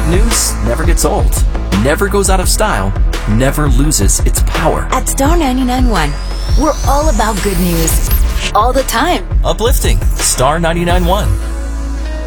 news never gets old, never goes out of style, never loses its power. At Star 99.1, we're all about good news. All the time. Uplifting. Star 99.1.